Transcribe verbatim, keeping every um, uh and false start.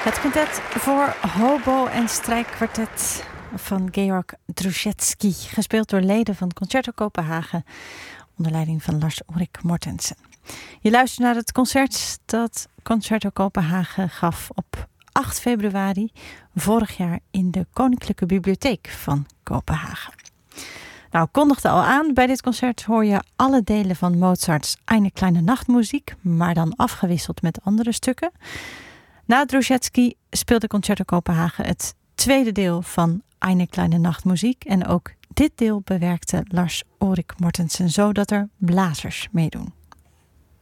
Het quintet voor hobo en strijkkwartet van Georg Drouschetski, gespeeld door leden van Concerto Kopenhagen onder leiding van Lars Ulrik Mortensen. Je luistert naar het concert dat Concerto Kopenhagen gaf op acht februari vorig jaar in de Koninklijke Bibliotheek van Kopenhagen. Nou, kondigde al aan, bij dit concert hoor je alle delen van Mozarts Eine kleine Nachtmuziek, maar dan afgewisseld met andere stukken. Na Drouschetski speelde Concerto Kopenhagen het tweede deel van Eine kleine Nachtmuziek. En ook dit deel bewerkte Lars Ulrik Mortensen, zodat er blazers meedoen.